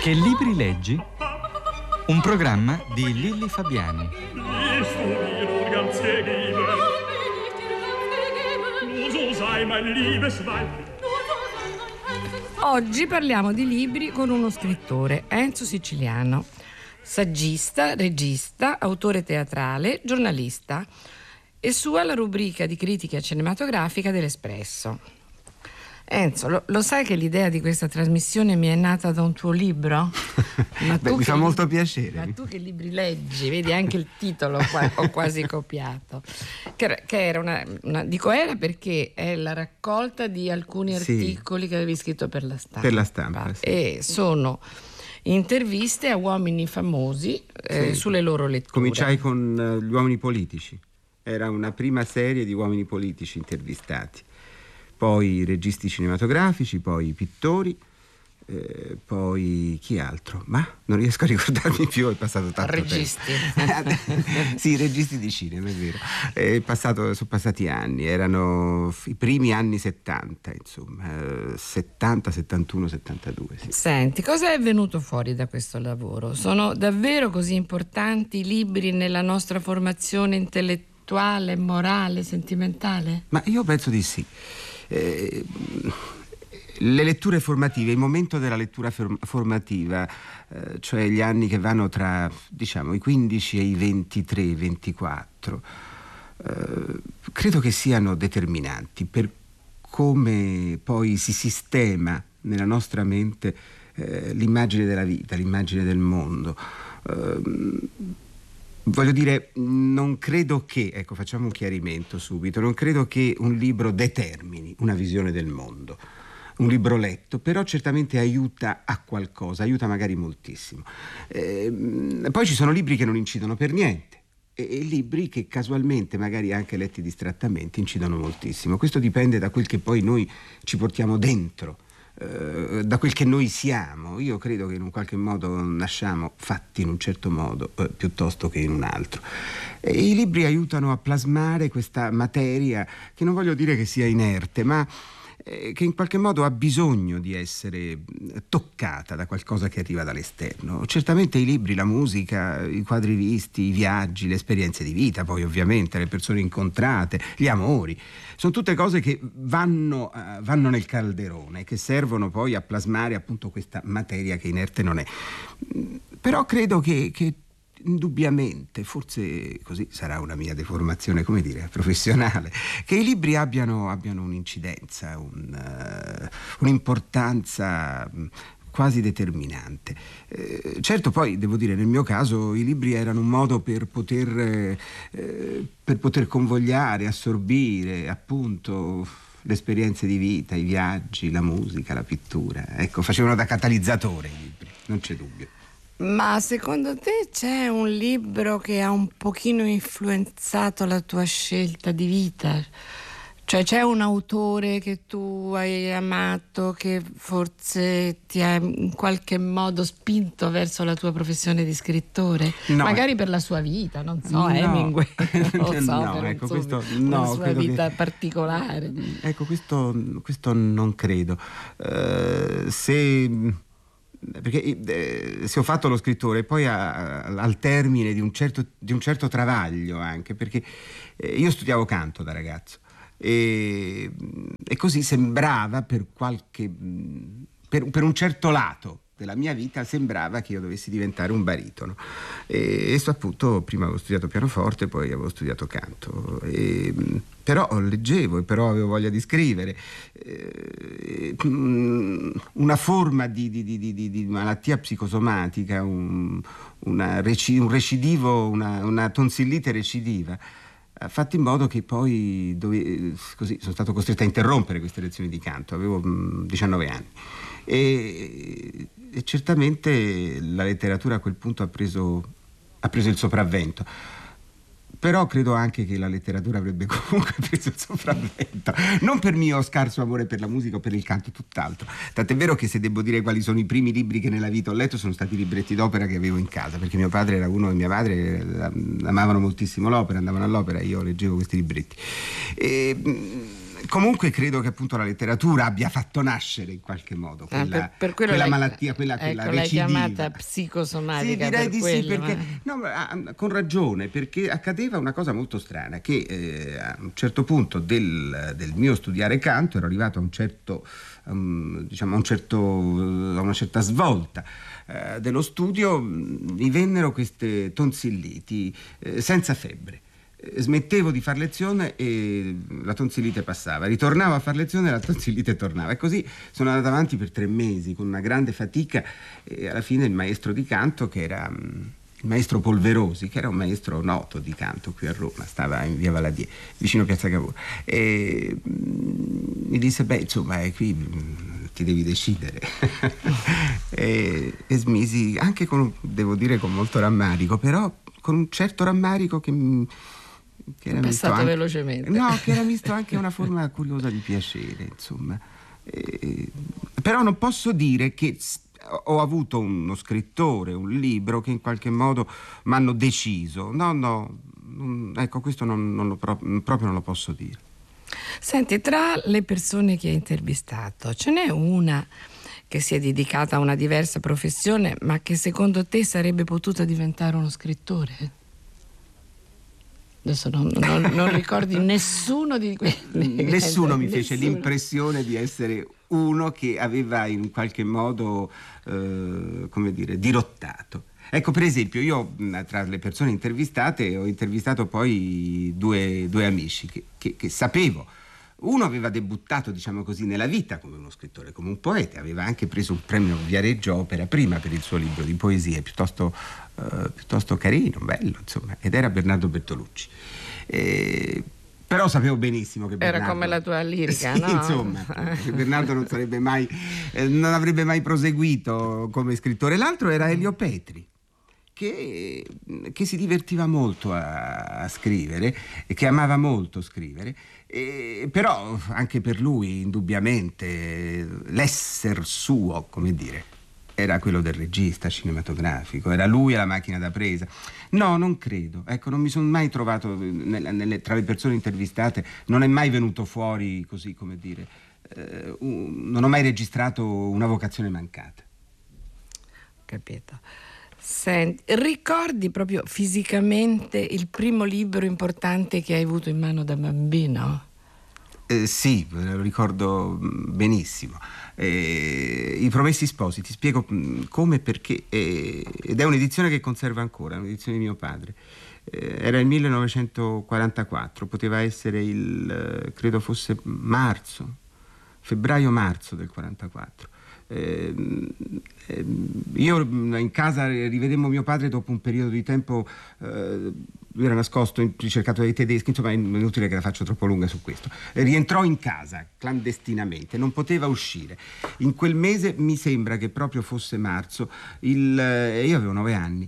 Che libri leggi? Un programma di Lilli Fabiani. Oggi parliamo di libri con uno scrittore, Enzo Siciliano, saggista, regista, autore teatrale, giornalista. E sua la rubrica di critica cinematografica dell'Espresso. Enzo, lo sai che l'idea di questa trasmissione mi è nata da un tuo libro? Mi fa molto piacere. Ma tu che libri leggi? Vedi, anche il titolo ho quasi copiato. Che era era perché è la raccolta di alcuni articoli che avevi scritto per la Stampa. Per la Stampa, sì. E sono interviste a uomini famosi sulle loro letture. Cominciai con gli uomini politici. Era una prima serie di uomini politici intervistati. Poi registi cinematografici, poi pittori, poi chi altro? Ma non riesco a ricordarmi più, è passato tanto registi. tempo. Sì, registi di cinema, è vero. Sono passati anni, erano i primi anni 70, insomma, 70, 71, 72. Sì. Senti, cosa è venuto fuori da questo lavoro? Sono davvero così importanti i libri nella nostra formazione intellettuale, morale, sentimentale? Ma io penso di sì. Le letture formative, il momento della lettura formativa, cioè gli anni che vanno tra, diciamo, i 15 e i 23, 24, credo che siano determinanti per come poi si sistema nella nostra mente l'immagine della vita, l'immagine del mondo. Voglio dire, non credo che, ecco, facciamo un chiarimento subito, non credo che un libro determini una visione del mondo, un libro letto, però certamente aiuta a qualcosa, aiuta magari moltissimo. Poi ci sono libri che non incidono per niente e libri che casualmente, magari anche letti distrattamente, incidono moltissimo. Questo dipende da quel che poi noi ci portiamo dentro. Da quel che noi siamo. Io credo che in un qualche modo nasciamo fatti in un certo modo piuttosto che in un altro, e i libri aiutano a plasmare questa materia che non voglio dire che sia inerte, ma che in qualche modo ha bisogno di essere toccata da qualcosa che arriva dall'esterno. Certamente i libri, la musica, i quadri visti, i viaggi, le esperienze di vita, poi ovviamente le persone incontrate, gli amori, sono tutte cose che vanno nel calderone, che servono poi a plasmare appunto questa materia che inerte non è. Però credo che indubbiamente, forse così sarà una mia deformazione, come dire, professionale, che i libri abbiano un'incidenza, un'importanza quasi determinante. Certo, poi devo dire, nel mio caso i libri erano un modo per poter convogliare, assorbire appunto le esperienze di vita, i viaggi, la musica, la pittura. Ecco, facevano da catalizzatore i libri, non c'è dubbio. Ma secondo te c'è un libro che ha un pochino influenzato la tua scelta di vita? Cioè c'è un autore che tu hai amato che forse ti ha in qualche modo spinto verso la tua professione di scrittore? No. Magari per la sua vita, non so, no. Hemingway, non so, no, per ecco, questo, la sua vita che particolare. Ecco, questo non credo. Perché se ho fatto lo scrittore e poi al termine di un certo travaglio, anche perché io studiavo canto da ragazzo e così sembrava per un certo lato della mia vita sembrava che io dovessi diventare un baritono e appunto prima avevo studiato pianoforte, poi avevo studiato canto però leggevo e però avevo voglia di scrivere, una forma di malattia psicosomatica, un recidivo, una tonsillite recidiva ha fatto in modo che poi così sono stato costretto a interrompere queste lezioni di canto. Avevo 19 anni e certamente la letteratura a quel punto ha preso il sopravvento. Però credo anche che la letteratura avrebbe comunque preso il sopravvento, non per mio scarso amore per la musica o per il canto, tutt'altro. Tant'è vero che se devo dire quali sono i primi libri che nella vita ho letto sono stati i libretti d'opera che avevo in casa, perché mio padre era uno e mia madre amavano moltissimo l'opera, andavano all'opera e io leggevo questi libretti. Comunque credo che appunto la letteratura abbia fatto nascere in qualche modo quella malattia, quella l'hai recidiva. chiamata psicosomatica. Sì, direi di sì, quello, perché con ragione, perché accadeva una cosa molto strana, che a un certo punto del mio studiare canto ero arrivato a una certa svolta dello studio, mi vennero queste tonsilliti senza febbre. Smettevo di far lezione e la tonsillite passava, ritornavo a far lezione e la tonsillite tornava, e così sono andato avanti per 3 mesi con una grande fatica, e alla fine il maestro di canto, che era il maestro Polverosi, che era un maestro noto di canto qui a Roma, stava in via Valadier, vicino a Piazza Cavour, e mi disse: beh, insomma, qui ti devi decidere. e smisi, anche devo dire con molto rammarico, però con un certo rammarico che era passato anche, velocemente. No, che era visto anche una forma curiosa di piacere, insomma. Però non posso dire che ho avuto uno scrittore, un libro che in qualche modo mi hanno deciso. Ecco, questo proprio non lo posso dire. Senti, tra le persone che hai intervistato, ce n'è una che si è dedicata a una diversa professione, ma che secondo te sarebbe potuta diventare uno scrittore? Adesso non ricordi nessuno di quelli. Nessuno mi fece l'impressione di essere uno che aveva in qualche modo, dirottato. Ecco, per esempio, io tra le persone intervistate ho intervistato poi due amici che sapevo. Uno aveva debuttato, diciamo così, nella vita come uno scrittore, come un poeta, aveva anche preso un premio Viareggio Opera Prima per il suo libro di poesie, piuttosto carino, bello, insomma, ed era Bernardo Bertolucci. Però sapevo benissimo che Bernardo... Era come la tua lirica, sì, no? Insomma, che Bernardo non avrebbe mai proseguito come scrittore. L'altro era Elio Petri, che si divertiva molto a scrivere e che amava molto scrivere, però anche per lui indubbiamente l'esser suo, come dire, era quello del regista cinematografico, era lui alla macchina da presa. No, non credo, ecco, non mi sono mai trovato tra le persone intervistate, non è mai venuto fuori così, come dire, non ho mai registrato una vocazione mancata. Capito. Senti, ricordi proprio fisicamente il primo libro importante che hai avuto in mano da bambino? Sì, lo ricordo benissimo. I Promessi Sposi, ti spiego come e perché, ed è un'edizione che conserva ancora, un'edizione di mio padre. Era il 1944, poteva essere credo fosse febbraio-marzo del 44. Io in casa rivedemmo mio padre dopo un periodo di tempo, lui era nascosto, ricercato dai tedeschi, insomma è inutile che la faccio troppo lunga su questo. Rientrò in casa clandestinamente, non poteva uscire. In quel mese, mi sembra che proprio fosse marzo, io avevo 9 anni,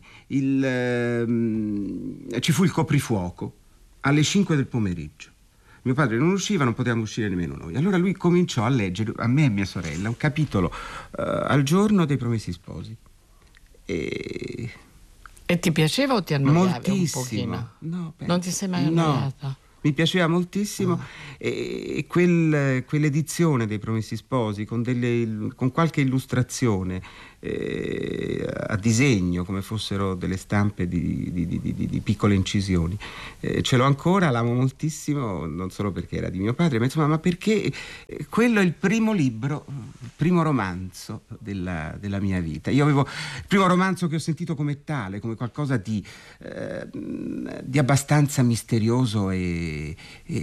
ci fu il coprifuoco alle 5 del pomeriggio. Mio padre non usciva, non potevamo uscire nemmeno noi. Allora lui cominciò a leggere, a me e mia sorella, un capitolo al giorno dei Promessi Sposi. E ti piaceva o ti annoiavi moltissimo. Un pochino? No, non ti sei mai annoiato? No. Mi piaceva moltissimo, e quell'edizione dei Promessi Sposi con qualche illustrazione a disegno, come fossero delle stampe di piccole incisioni, ce l'ho ancora, l'amo moltissimo, non solo perché era di mio padre, ma perché quello è il primo libro, il primo romanzo della mia vita. Io avevo il primo romanzo che ho sentito come tale, come qualcosa di abbastanza misterioso e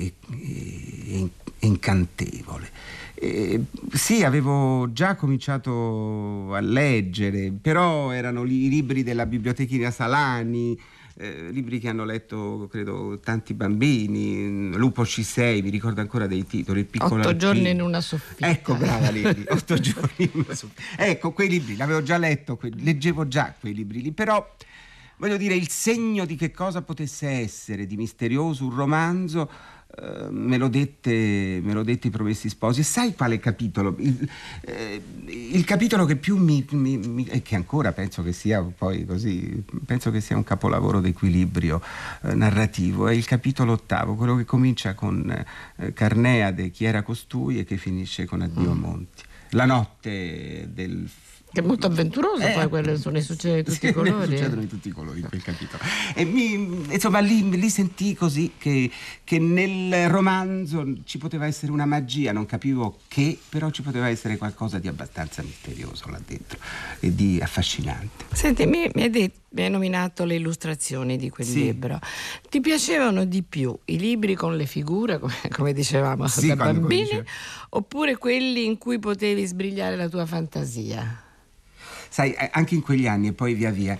incantevole. Sì, avevo già cominciato a leggere, però erano i libri della bibliotechina Salani, libri che hanno letto, credo, tanti bambini. Lupo C6, mi ricordo ancora dei titoli. Il piccolo 8 giorni in una soffitta. Ecco, brava Lili, 8 giorni in una soffitta. Ecco, quei libri, l'avevo già letto, leggevo già quei libri lì, però voglio dire, il segno di che cosa potesse essere di misterioso un romanzo me lo dette i Promessi Sposi. E sai quale capitolo? Il capitolo che più e che ancora penso che sia poi così, penso che sia un capolavoro d'equilibrio narrativo, è il capitolo 8, quello che comincia con Carneade, chi era costui, e che finisce con Addio Monti. La notte del... Che è molto avventuroso, poi quello ne succede di tutti i colori. Succedono di tutti i colori in quel capitolo. E insomma, lì sentii così che nel romanzo ci poteva essere una magia, non capivo che, però ci poteva essere qualcosa di abbastanza misterioso là dentro e di affascinante. Senti, mi hai nominato le illustrazioni di quel libro. Ti piacevano di più i libri con le figure, come dicevamo da bambini, oppure quelli in cui potevi sbrigliare la tua fantasia? Sai, anche in quegli anni e poi via via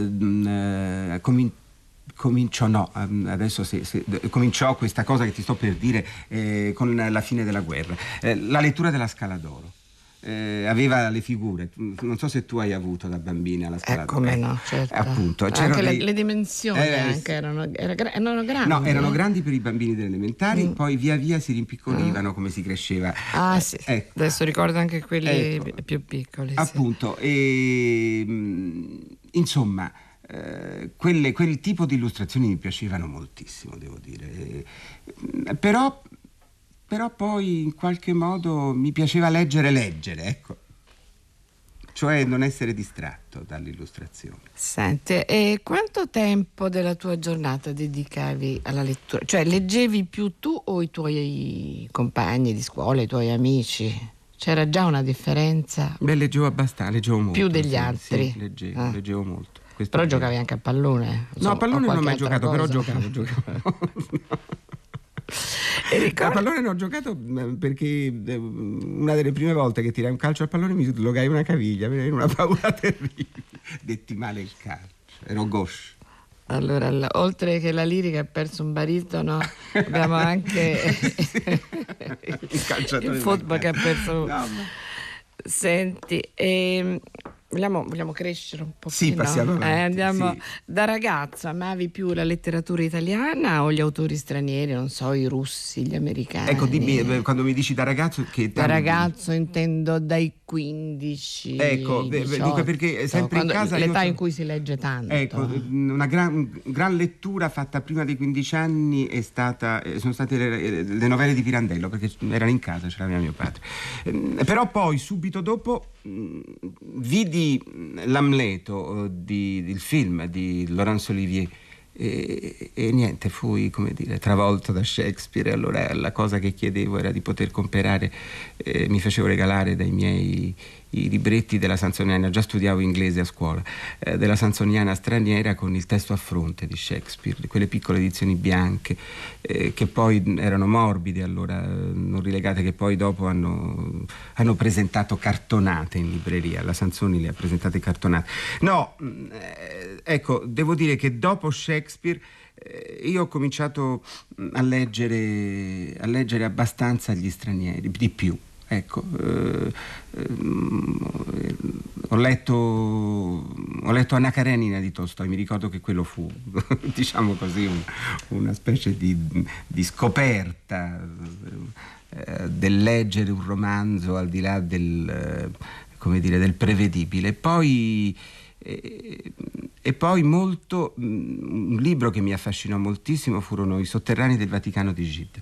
cominciò questa cosa che ti sto per dire con la fine della guerra. La lettura della Scala d'Oro. Aveva le figure, non so se tu hai avuto da bambina la Scala d'Oro. Come no, certo. Appunto, anche le dimensioni erano grandi. No, erano grandi per i bambini delle elementari, poi via via si rimpiccolivano come si cresceva. Sì. Ecco. Adesso ricordo anche quelli più piccoli. Appunto, e insomma, quel tipo di illustrazioni mi piacevano moltissimo, devo dire. Però poi in qualche modo mi piaceva leggere, ecco. Cioè non essere distratto dall'illustrazione. Senti, e quanto tempo della tua giornata dedicavi alla lettura? Cioè leggevi più tu o i tuoi compagni di scuola, i tuoi amici? C'era già una differenza? Leggevo abbastanza, leggevo molto. Più degli altri? Sì, leggevo molto. Però giocavi anche a pallone? No, a pallone non ho mai giocato, però giocavo. A pallone non ho giocato perché una delle prime volte che tirai un calcio al pallone mi slogai una caviglia, mi venne una paura terribile. Detti male il calcio, ero gauche. Allora, oltre che la lirica ha perso un baritono, abbiamo anche il football che ha perso. No, Senti, vogliamo crescere un po'. Sì, passiamo avanti. Andiamo. Sì. Da ragazzo amavi più la letteratura italiana o gli autori stranieri, non so, i russi, gli americani? Ecco, dimmi, quando mi dici da ragazzo che... Da ragazzo intendo dai 15, ecco, 18, dunque perché sempre in casa... L'età in cui si legge tanto. Ecco, una gran lettura fatta prima dei 15 anni sono state le novelle di Pirandello, perché erano in casa, ce l'aveva mio padre. Però poi, subito dopo, vidi l'Amleto, il film di Laurence Olivier, e niente, fui, come dire, travolto da Shakespeare. Allora la cosa che chiedevo era di poter comprare, mi facevo regalare dai miei i libretti della Sansoniana, già studiavo inglese a scuola, della Sansoniana straniera con il testo a fronte di Shakespeare, quelle piccole edizioni bianche che poi erano morbide allora, non rilegate, che poi dopo hanno presentato cartonate in libreria. La Sansoni le ha presentate cartonate. No, ecco, devo dire che dopo Shakespeare io ho cominciato a leggere abbastanza gli stranieri, di più. Ecco, ho letto Anna Karenina di Tolstoi. Mi ricordo che quello fu, diciamo così, una specie di scoperta del leggere un romanzo al di là del prevedibile. E poi molto, un libro che mi affascinò moltissimo furono I sotterranei del Vaticano di Gide.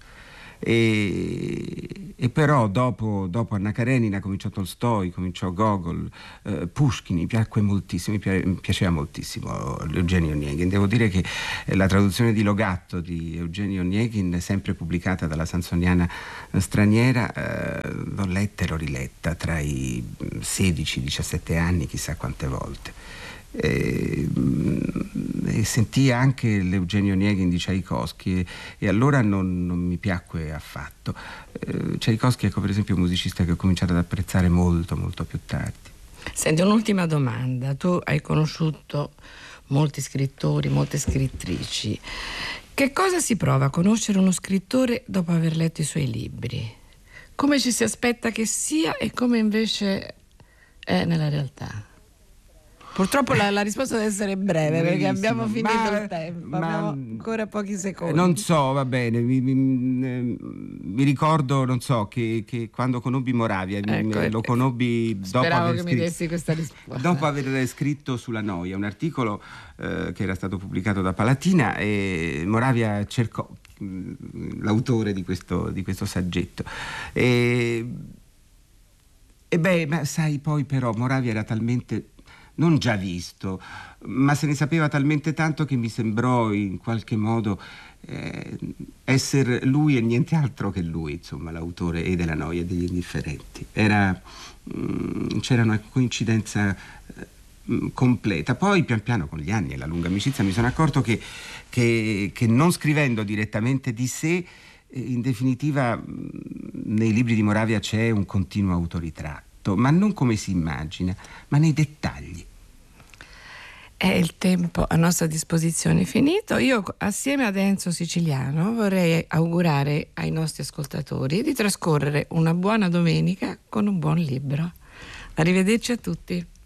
E però dopo Anna Karenina cominciò Tolstoi, cominciò Gogol, Pushkin. Mi piacque moltissimo, mi piaceva moltissimo Eugenio Onegin. Devo dire che la traduzione di Logatto di Eugenio Onegin, sempre pubblicata dalla Sansoniana straniera, l'ho letta e l'ho riletta tra i 16 e i 17 anni, chissà quante volte. E sentii anche l'Eugenio Onegin di Tchaikovsky e allora non mi piacque affatto. Tchaikovsky, ecco, per esempio, è un musicista che ho cominciato ad apprezzare molto molto più tardi. Senti, un'ultima domanda. Tu hai conosciuto molti scrittori, molte scrittrici. Che cosa si prova a conoscere uno scrittore dopo aver letto i suoi libri? Come ci si aspetta che sia e come invece è nella realtà? Purtroppo la risposta deve essere breve, perché abbiamo finito il tempo, abbiamo ancora pochi secondi. Non so, va bene, mi ricordo, non so, che quando conobbi Moravia, lo conobbi Speravo che mi dessi questa risposta. Dopo aver scritto sulla noia un articolo che era stato pubblicato da Palatina, e Moravia cercò l'autore di questo saggetto. Ma sai, poi però Moravia era talmente non già visto, ma se ne sapeva talmente tanto che mi sembrò in qualche modo essere lui e niente altro che lui, insomma, l'autore e della noia e degli indifferenti. C'era una coincidenza completa. Poi pian piano, con gli anni e la lunga amicizia, mi sono accorto che non scrivendo direttamente di sé, in definitiva nei libri di Moravia c'è un continuo autoritratto, ma non come si immagina, ma nei dettagli. È il tempo a nostra disposizione finito. Io, assieme ad Enzo Siciliano, vorrei augurare ai nostri ascoltatori di trascorrere una buona domenica con un buon libro. Arrivederci a tutti.